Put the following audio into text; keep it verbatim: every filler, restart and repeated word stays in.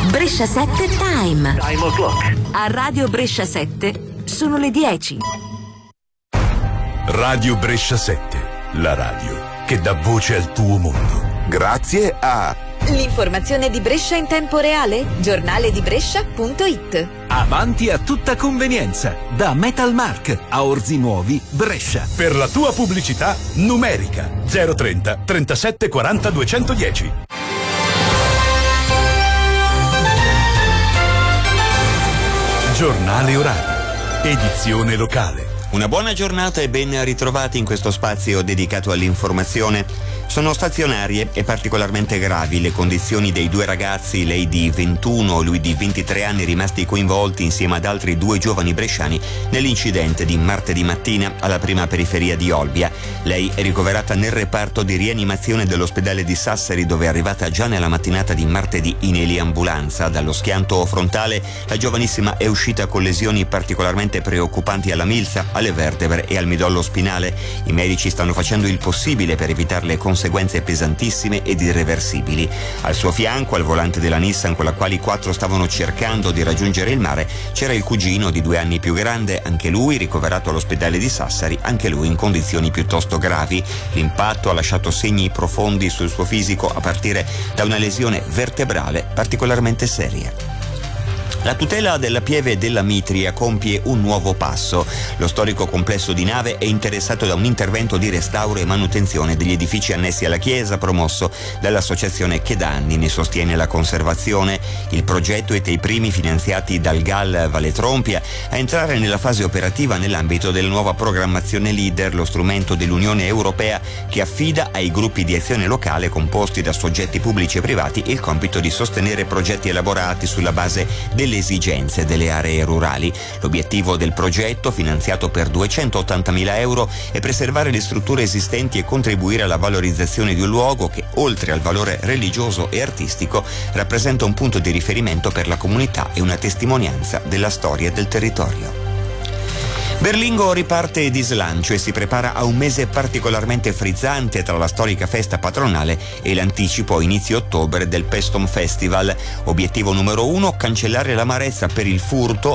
Brescia sette Time. Time o'clock. A Radio Brescia sette sono le dieci. Radio Brescia sette, la radio che dà voce al tuo mondo. Grazie a l'informazione di Brescia in tempo reale, giornale di Brescia punto it. Avanti a tutta convenienza, da Metalmark a Orzi Nuovi, Brescia. Per la tua pubblicità numerica zero trenta trentasette quaranta duecentodieci. Giornale orario, edizione locale. Una buona giornata e ben ritrovati in questo spazio dedicato all'informazione. Sono stazionarie e particolarmente gravi le condizioni dei due ragazzi, lei di ventuno e lui di ventitré anni, rimasti coinvolti insieme ad altri due giovani bresciani nell'incidente di martedì mattina alla prima periferia di Olbia. Lei è ricoverata nel reparto di rianimazione dell'ospedale di Sassari, dove è arrivata già nella mattinata di martedì in eliambulanza. Dallo schianto frontale la giovanissima è uscita con lesioni particolarmente preoccupanti alla milza, alle vertebre e al midollo spinale. I medici stanno facendo il possibile per evitare le conseguenze pesantissime ed irreversibili. Al suo fianco, al volante della Nissan con la quale i quattro stavano cercando di raggiungere il mare, c'era il cugino di due anni più grande, anche lui ricoverato all'ospedale di Sassari, anche lui in condizioni piuttosto gravi. L'impatto ha lasciato segni profondi sul suo fisico, a partire da una lesione vertebrale particolarmente seria. La tutela della Pieve della Mitria compie un nuovo passo. Lo storico complesso di Nave è interessato da un intervento di restauro e manutenzione degli edifici annessi alla chiesa, promosso dall'associazione che da anni ne sostiene la conservazione. Il progetto è tra i primi finanziati dal G A L Valle Trompia a entrare nella fase operativa nell'ambito della nuova programmazione LEADER, lo strumento dell'Unione Europea che affida ai gruppi di azione locale composti da soggetti pubblici e privati il compito di sostenere progetti elaborati sulla base delle le esigenze delle aree rurali. L'obiettivo del progetto, finanziato per duecentottantamila euro, è preservare le strutture esistenti e contribuire alla valorizzazione di un luogo che, oltre al valore religioso e artistico, rappresenta un punto di riferimento per la comunità e una testimonianza della storia del territorio. Berlingo riparte di slancio e si prepara a un mese particolarmente frizzante tra la storica festa patronale e l'anticipo a inizio ottobre del Pestom Festival. Obiettivo numero uno: cancellare l'amarezza per il furto